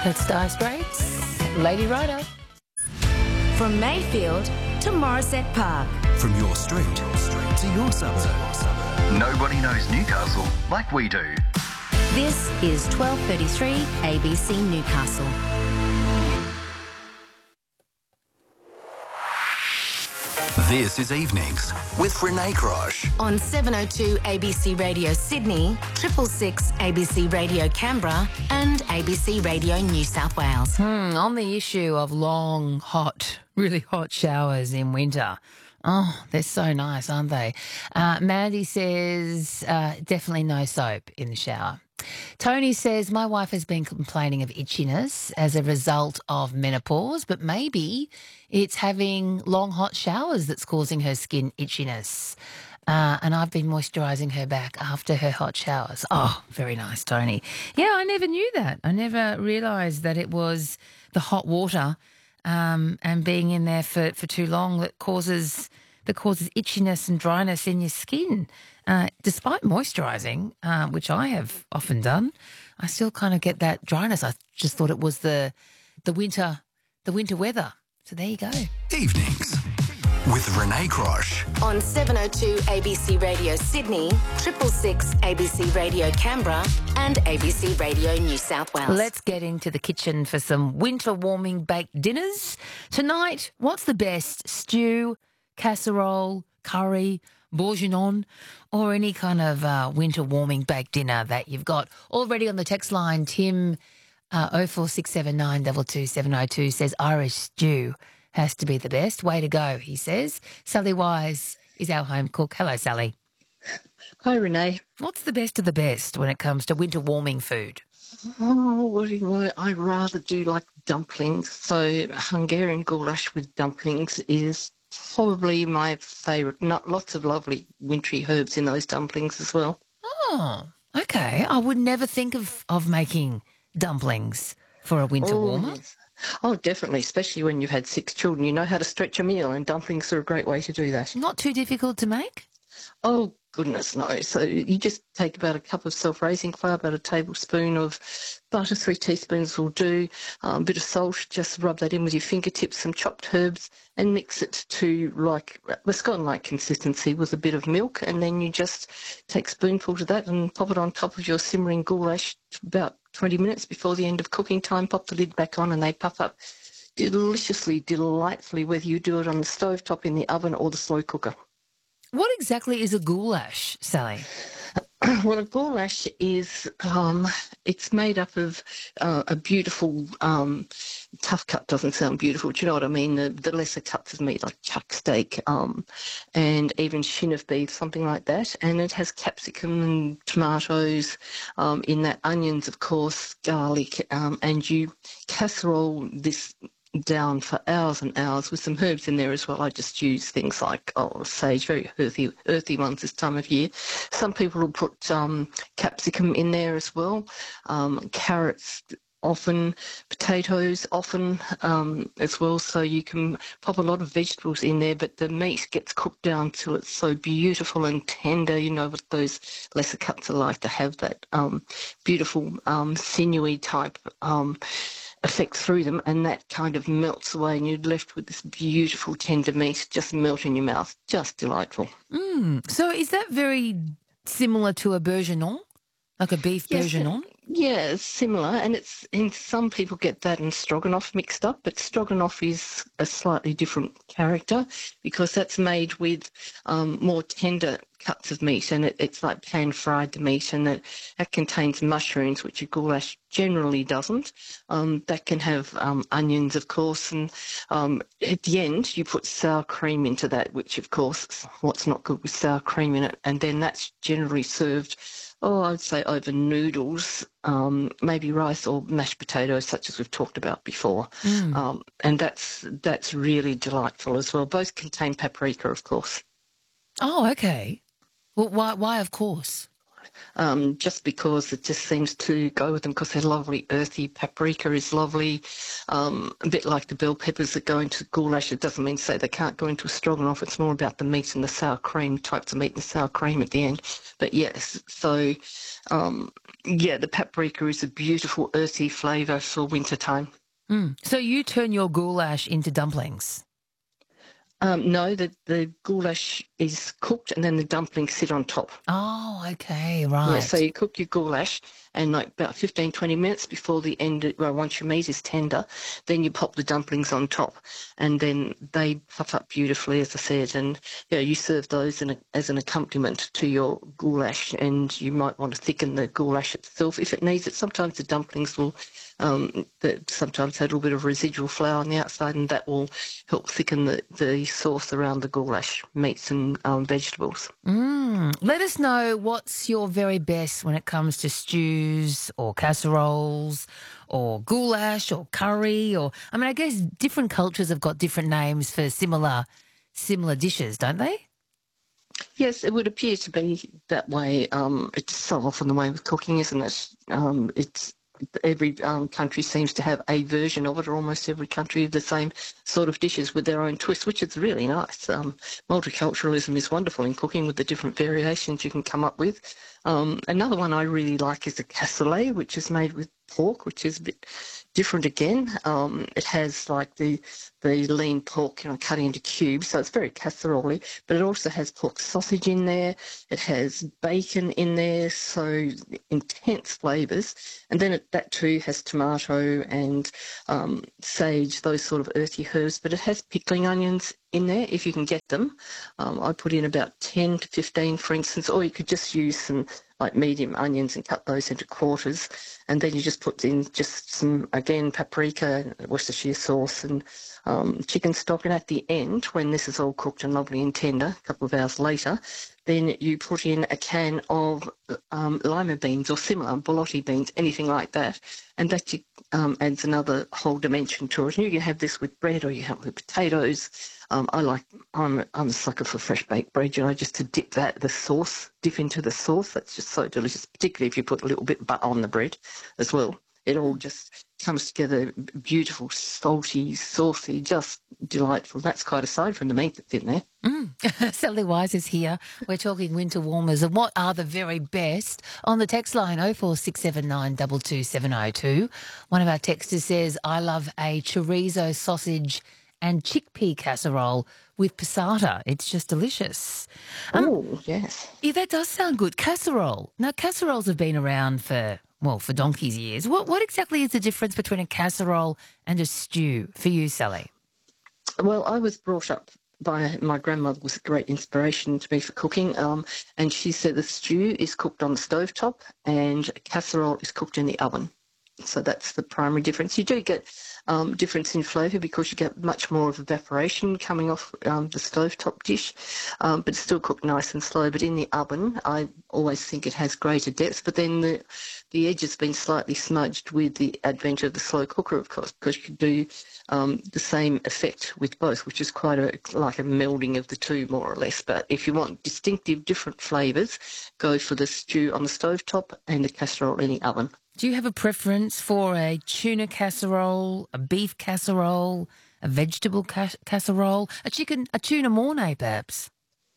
That's Dire Straits, Lady Rider. From Mayfield to Morisset Park. From your street to your suburb. Nobody knows Newcastle like we do. This is 1233 ABC Newcastle. This is Evenings with Renee Crosh. On 702 ABC Radio Sydney, 666 ABC Radio Canberra and ABC Radio New South Wales. On the issue of long, hot, really hot showers in winter. Oh, they're so nice, aren't they? Mandy says definitely no soap in the shower. Tony says, my wife has been complaining of itchiness as a result of menopause, but maybe it's having long, hot showers that's causing her skin itchiness. And I've been moisturising her back after her hot showers. Oh, very nice, Tony. Yeah, I never knew that. I never realised that it was the hot water and being in there for too long that causes itchiness and dryness in your skin. Despite moisturising, which I have often done, I still kind of get that dryness. I just thought it was the winter weather. So there you go. Evenings with Renee Crosh. On 702 ABC Radio Sydney, 666 ABC Radio Canberra and ABC Radio New South Wales. Let's get into the kitchen for some winter warming baked dinners. Tonight, what's the best? Stew, casserole, curry, bourguignon, or any kind of winter warming baked dinner that you've got already on the text line. Tim 04679 22702 says Irish stew has to be the best. Way to go, he says. Sally Wise is our home cook. Hello, Sally. Hi, Renee. What's the best of the best when it comes to winter warming food? Oh, what do you want? I rather do like dumplings. So Hungarian goulash with dumplings is probably my favourite. Lots of lovely wintry herbs in those dumplings as well. Oh, okay. I would never think of making dumplings for a winter warmer. Yes. Oh, definitely, especially when you've had 6 children. You know how to stretch a meal, and dumplings are a great way to do that. Not too difficult to make? Oh, goodness, no. So you just take about a cup of self-raising flour, about a tablespoon of butter, 3 teaspoons will do, a bit of salt, just rub that in with your fingertips, some chopped herbs, and mix it to like the scone-like consistency with a bit of milk, and then you just take spoonfuls of that and pop it on top of your simmering goulash about 20 minutes before the end of cooking time. Pop the lid back on and they puff up deliciously, delightfully, whether you do it on the stovetop, in the oven or the slow cooker. What exactly is a goulash, Sally? Well, a goulash is, it's made up of a beautiful, tough cut doesn't sound beautiful, do you know what I mean? The lesser cuts of meat, like chuck steak, and even shin of beef, something like that. And it has capsicum and tomatoes in that, onions, of course, garlic, and you casserole this down for hours and hours with some herbs in there as well. I just use things like sage, very earthy ones this time of year. Some people will put capsicum in there as well, carrots often, potatoes often as well, so you can pop a lot of vegetables in there, but the meat gets cooked down till it's so beautiful and tender. You know what those lesser cuts are like, to have that beautiful sinewy type effect through them, and that kind of melts away and you're left with this beautiful tender meat just melt in your mouth. Just delightful. So is that very similar to a bourguignon, like a beef bourguignon? Yeah, it's similar, and some people get that and stroganoff mixed up, but stroganoff is a slightly different character because that's made with more tender cuts of meat, and it's like pan-fried the meat, and that contains mushrooms, which a goulash generally doesn't. That can have onions, of course, and at the end you put sour cream into that, which, of course, what's not good with sour cream in it, and then that's generally served, I'd say over noodles, maybe rice or mashed potatoes, such as we've talked about before. And that's really delightful as well. Both contain paprika, of course. Oh, okay. Well, why of course? just because it just seems to go with them because they're lovely, earthy. Paprika is lovely, a bit like the bell peppers that go into goulash. It doesn't mean to say they can't go into a stroganoff. It's more about the meat and the sour cream, types of meat and the sour cream at the end. But yes, so the paprika is a beautiful earthy flavour for winter time. So you turn your goulash into dumplings? No, the goulash is cooked and then the dumplings sit on top. Oh, okay, right. Yeah, so you cook your goulash and like about 15, 20 minutes before the end, once your meat is tender, then you pop the dumplings on top and then they puff up beautifully, as I said, and you serve those as an accompaniment to your goulash, and you might want to thicken the goulash itself if it needs it. Sometimes the dumplings will that sometimes had a little bit of residual flour on the outside, and that will help thicken the sauce around the goulash meats and vegetables. Let us know what's your very best when it comes to stews or casseroles or goulash or curry, or I guess different cultures have got different names for similar dishes, don't they? Yes, it would appear to be that way. It's so often the way with cooking, isn't it? It's every country seems to have a version of it, or almost every country of the same sort of dishes with their own twist, which is really nice. Multiculturalism is wonderful in cooking with the different variations you can come up with. Another one I really like is a cassoulet, which is made with pork, which is a bit different again. It has like the lean pork, cut into cubes, so it's very casserole-y, but it also has pork sausage in there. It has bacon in there, so intense flavours. And then that too has tomato and sage, those sort of earthy herbs, but it has pickling onions in there if you can get them. I put in about 10 to 15, for instance, or you could just use some like medium onions and cut those into quarters, and then you just put in just some, again, paprika, Worcestershire sauce and chicken stock, and at the end, when this is all cooked and lovely and tender, a couple of hours later, then you put in a can of lima beans or similar, borlotti beans, anything like that, and that adds another whole dimension to it. And you can have this with bread, or you have it with potatoes. I'm a sucker for fresh baked bread, just to dip into the sauce. That's just so delicious, particularly if you put a little bit of butter on the bread as well. It all just comes together beautiful, salty, saucy, just delightful. That's quite aside from the meat that's in there. Sally Wise is here. We're talking winter warmers and what are the very best. On the text line 04679 22702, one of our texters says, I love a chorizo sausage and chickpea casserole with passata. It's just delicious. Oh, yes. Yeah, that does sound good. Casserole. Now, casseroles have been around for donkey's years. What exactly is the difference between a casserole and a stew for you, Sally? Well, I was brought up by my grandmother, was a great inspiration to me for cooking, and she said the stew is cooked on the stovetop and a casserole is cooked in the oven. So that's the primary difference. You do get difference in flavour because you get much more of evaporation coming off the stovetop dish, but it's still cooked nice and slow. But in the oven, I always think it has greater depth, but then the edge has been slightly smudged with the advent of the slow cooker, of course, because you can do the same effect with both, which is quite like a melding of the two, more or less. But if you want distinctive different flavours, go for the stew on the stovetop and the casserole in the oven. Do you have a preference for a tuna casserole, a beef casserole, a vegetable casserole, a tuna mornay, perhaps?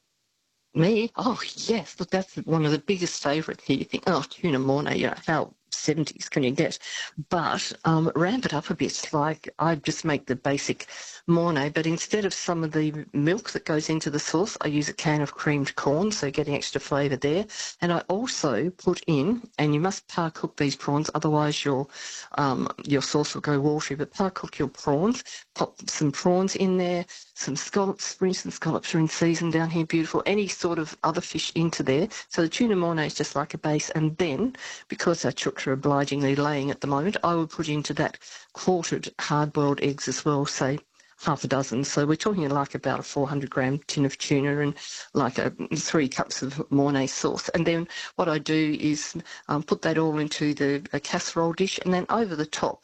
Me? Oh, yes. Look, that's one of the biggest favourites here. You think, oh, tuna mornay, how 70s can you get? But ramp it up a bit. Like, I just make the basic mornay, but instead of some of the milk that goes into the sauce, I use a can of creamed corn, so getting extra flavour there. And I also put in, and you must par-cook these prawns, otherwise your sauce will go watery, but par-cook your prawns, pop some prawns in there, some scallops, for instance, scallops are in season down here, beautiful, any sort of other fish into there. So the tuna mornay is just like a base, and then, because our chooks are obligingly laying at the moment, I will put into that quartered hard-boiled eggs as well, say half a dozen. So we're talking like about a 400-gram tin of tuna and like 3 cups of mornay sauce. And then what I do is put that all into a casserole dish, and then over the top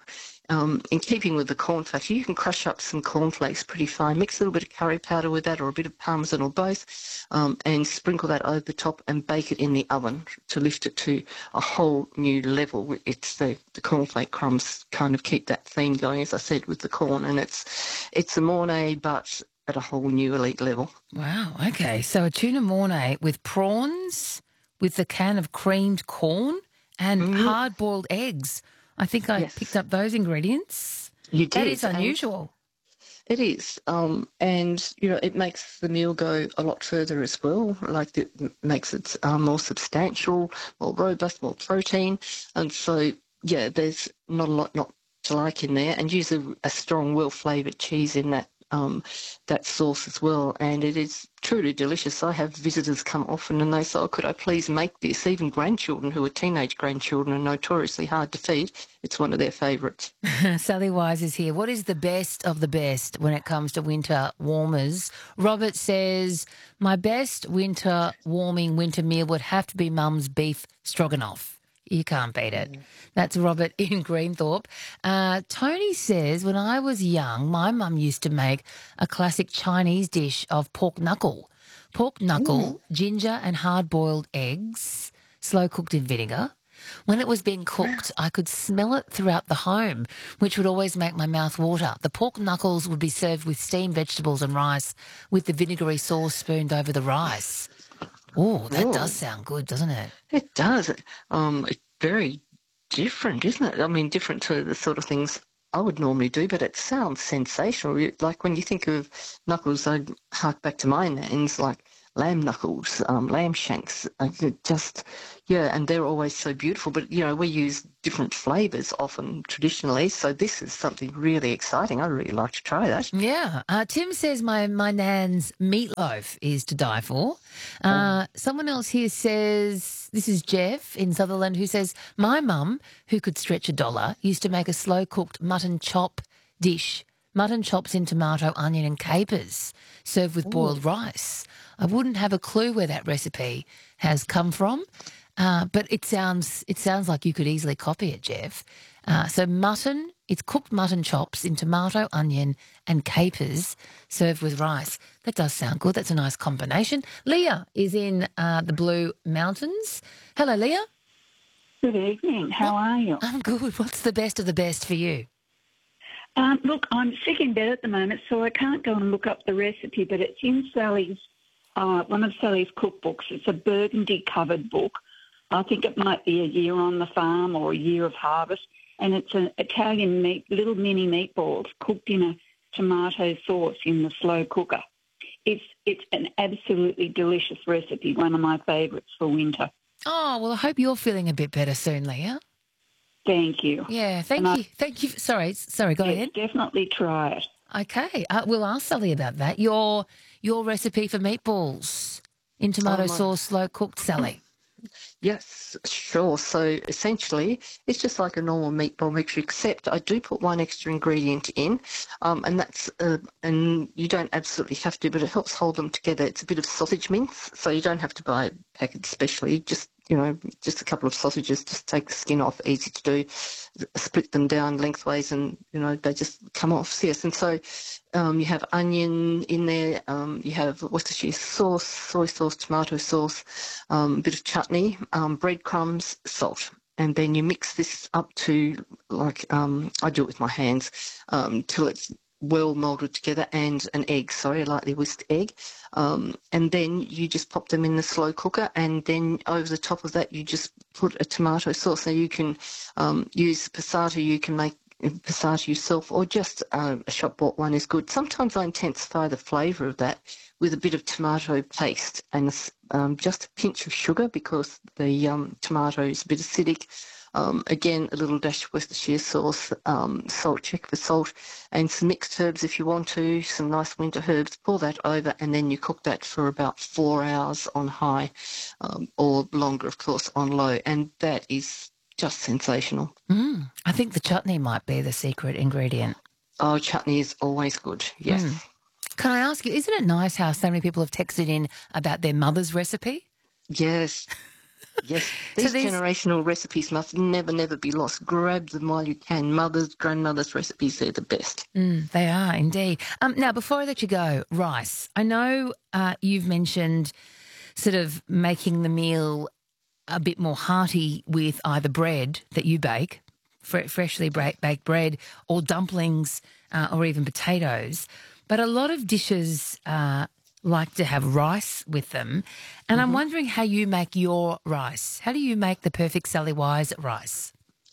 in keeping with the cornflakes, you can crush up some cornflakes pretty fine, mix a little bit of curry powder with that or a bit of parmesan or both, and sprinkle that over the top and bake it in the oven to lift it to a whole new level. It's the cornflake crumbs kind of keep that theme going, as I said, with the corn, and it's a mornay, but at a whole new elite level. Wow, okay. So a tuna mornay with prawns, with the can of creamed corn and hard-boiled eggs. I think I picked up those ingredients. You did. That is unusual. It is, and it makes the meal go a lot further as well. Like it makes it more substantial, more robust, more protein, and so there's not a lot not to like in there. And use a strong, well-flavoured cheese in that sauce as well, and it is truly delicious. I have visitors come often and they say, "Oh, could I please make this?" Even grandchildren who are teenage grandchildren and notoriously hard to feed. It's one of their favourites. Sally Wise is here. What is the best of the best when it comes to winter warmers? Robert says, my best winter meal would have to be Mum's beef stroganoff. You can't beat it. That's Robert in Greenthorpe. Tony says, when I was young, my mum used to make a classic Chinese dish of pork knuckle. Pork knuckle, ginger and hard-boiled eggs, slow-cooked in vinegar. When it was being cooked, I could smell it throughout the home, which would always make my mouth water. The pork knuckles would be served with steamed vegetables and rice with the vinegary sauce spooned over the rice. Oh, that does sound good, doesn't it? It does. It's very different, isn't it? I mean, different to the sort of things I would normally do, but it sounds sensational. Like when you think of knuckles, I hark back to my names, like lamb knuckles, lamb shanks, and they're always so beautiful. But, we use different flavours often traditionally, so this is something really exciting. I'd really like to try that. Yeah. Tim says my nan's meatloaf is to die for. Someone else here says, this is Jeff in Sutherland, who says, my mum, who could stretch $1, used to make a slow-cooked mutton chop dish, mutton chops in tomato, onion and capers, served with boiled rice. I wouldn't have a clue where that recipe has come from, but it sounds like you could easily copy it, Jeff. So mutton, it's cooked mutton chops in tomato, onion and capers served with rice. That does sound good. That's a nice combination. Leah is in the Blue Mountains. Hello, Leah. Good evening. How are you? I'm good. What's the best of the best for you? Look, I'm sick in bed at the moment, so I can't go and look up the recipe, but it's in Sally's, one of Sally's cookbooks. It's a burgundy-covered book. I think it might be A Year on the Farm or A Year of Harvest, and it's an Italian little mini meatballs cooked in a tomato sauce in the slow cooker. It's an absolutely delicious recipe, one of my favourites for winter. Oh, well, I hope you're feeling a bit better soon, Leah. Thank you. Yeah, thank you. Thank you. Sorry, go ahead. Definitely try it. Okay, we'll ask Sally about that. Your recipe for meatballs in tomato sauce, slow cooked, Sally. Yes, sure. So essentially, it's just like a normal meatball mixture, except I do put one extra ingredient in, and that's and you don't absolutely have to, but it helps hold them together. It's a bit of sausage mince, so you don't have to buy it packaged specially. Just a couple of sausages, just take the skin off, easy to do. Split them down lengthways, and they just come off. Yes, and so you have onion in there. You have Worcestershire sauce, soy sauce, tomato sauce, a bit of chutney, breadcrumbs, salt, and then you mix this up to I do it with my hands till it's well moulded together, and an egg, a lightly whisked egg, and then you just pop them in the slow cooker, and then over the top of that you just put a tomato sauce. Now you can use passata, you can make passata yourself, or just a shop bought one is good. Sometimes I intensify the flavour of that with a bit of tomato paste and just a pinch of sugar, because the tomato is a bit acidic. Again, a little dash of Worcestershire sauce, salt, check for salt, and some mixed herbs if you want to, some nice winter herbs. Pour that over, and then you cook that for about 4 hours on high, or longer, of course, on low. And that is just sensational. I think the chutney might be the secret ingredient. Oh, chutney is always good, yes. Can I ask you, isn't it nice how so many people have texted in about their mother's recipe? Yes. Yes, these these- generational recipes must never be lost. Grab them while you can. Mothers, grandmothers' recipes, they're the best. They are indeed. Now, before I let you go, rice. I know you've mentioned sort of making the meal a bit more hearty with either bread that you bake, freshly baked bread, or dumplings, or even potatoes. But a lot of dishes like to have rice with them. And I'm wondering how you make your rice. How do you make the perfect Sally Wise rice?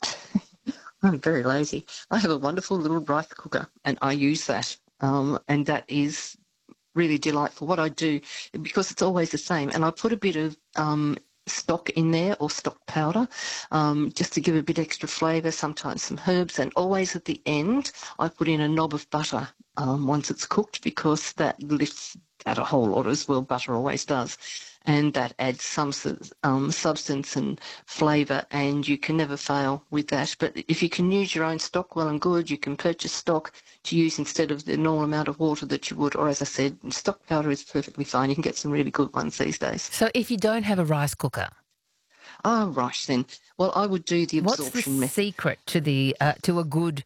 I'm very lazy. I have a wonderful little rice cooker, and I use that. And that is really delightful. What I do, because it's always the same, and I put a bit of stock in there, or stock powder, just to give a bit extra flavour, sometimes some herbs, and always at the end I put in a knob of butter once it's cooked, because that lifts out a whole lot, as well butter always does, and that adds some substance and flavour, and you can never fail with that. But if you can use your own stock, well and good. You can purchase stock to use instead of the normal amount of water that you would, or as I said, stock powder is perfectly fine. You can get some really good ones these days. So if you don't have a rice cooker, Oh, right then. Well, I would do the what's absorption the method. secret to to a good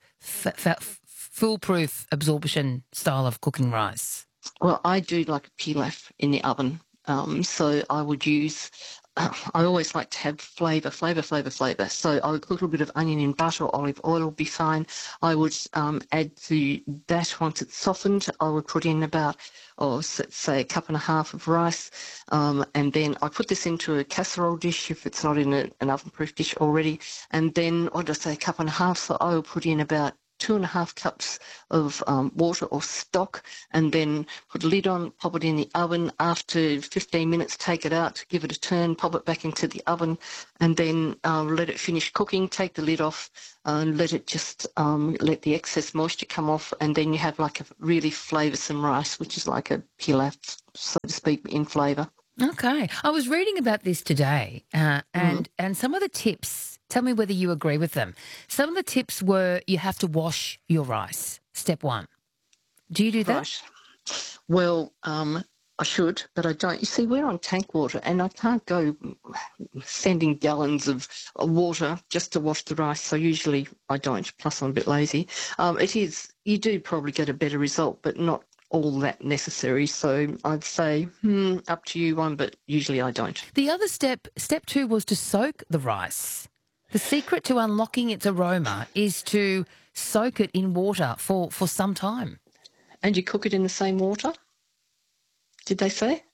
foolproof absorption style of cooking rice? Well, I do like a pilaf in the oven. So I would use, I always like to have flavour. So I would put a little bit of onion in butter, or olive oil will be fine. I would add to that, once it's softened, I would put in about, say a cup and a half of rice. And then I put this into a casserole dish if it's not in an oven-proof dish already. And then, what did I say, a cup and a half, so I will put in about 2.5 cups of water or stock, and then put a lid on, pop it in the oven. After 15 minutes, take it out, give it a turn, pop it back into the oven, and then let it finish cooking, take the lid off, let it just, let the excess moisture come off, and then you have like a really flavoursome rice, which is like a pilaf, so to speak, in flavour. Okay. I was reading about this today, and some of the tips, tell me whether you agree with them. Some of the tips were you have to wash your rice, step one. Do you do that? Right. Well, I should, but I don't. You see, we're on tank water, and I can't go sending gallons of water just to wash the rice, so usually I don't, plus I'm a bit lazy. You do probably get a better result, but not all that necessary. So I'd say up to you one, but usually I don't. The other step two, was to soak the rice. The secret to unlocking its aroma is to soak it in water for some time. And you cook it in the same water? Did they say?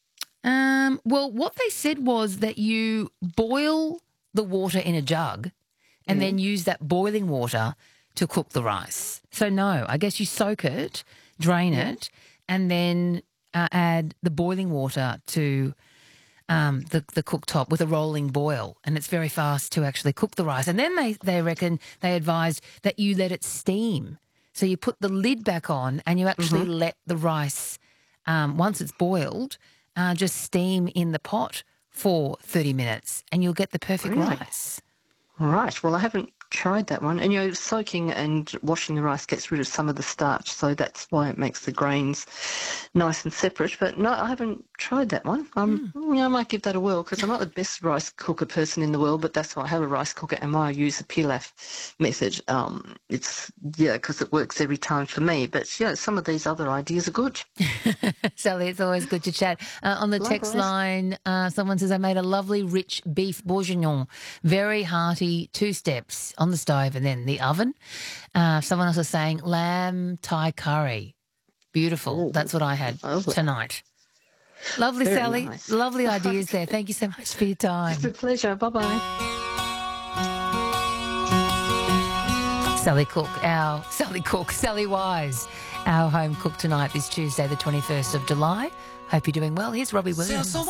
Well, what they said was that you boil the water in a jug and then use that boiling water to cook the rice. So no, I guess you soak it, drain it, and then add the boiling water to the cooktop with a rolling boil, and it's very fast to actually cook the rice. And then they advised that you let it steam. So you put the lid back on and you actually let the rice, once it's boiled, just steam in the pot for 30 minutes, and you'll get the perfect rice. Right. Well, I haven't tried that one. And, soaking and washing the rice gets rid of some of the starch, so that's why it makes the grains nice and separate. But no, I haven't tried that one. I might give that a whirl, because I'm not the best rice cooker person in the world, but that's why I have a rice cooker and why I use the pilaf method. Because it works every time for me. But, some of these other ideas are good. Sally, it's always good to chat. On the text line, someone says, I made a lovely rich beef bourguignon, very hearty, 2 steps on the stove and then the oven. Someone else is saying lamb Thai curry. Beautiful. That's what I had tonight. Lovely, Very Sally. nice. Lovely ideas there. Thank you so much for your time. It's a pleasure. Bye-bye. Sally Wise, our home cook tonight this Tuesday, the 21st of July. Hope you're doing well. Here's Robbie Williams.